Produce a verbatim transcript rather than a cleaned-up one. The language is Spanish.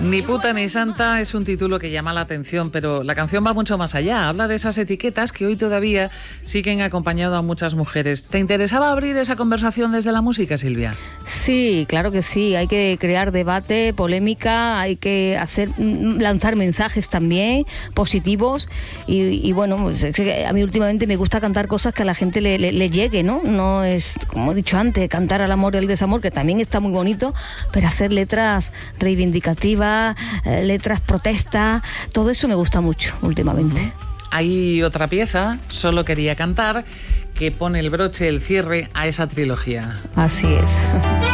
Ni puta ni santa es un título que llama la atención, pero la canción va mucho más allá. Habla de esas etiquetas que hoy todavía siguen acompañando a muchas mujeres. ¿Te interesaba abrir esa conversación desde la música, Silvia? Sí, claro que sí. Hay que crear debate, polémica, hay que hacer lanzar mensajes también positivos y, y bueno, pues, a mí últimamente me gusta cantar cosas que a la gente le, le, le llegue, ¿no? No es, como he dicho antes, cantar al amor y al desamor, que también está muy bonito, pero hacer letras reivindicativas, eh, letras protesta, todo eso me gusta mucho últimamente. Uh-huh. Hay otra pieza, Solo quería cantar, que pone el broche, el cierre a esa trilogía. Así es.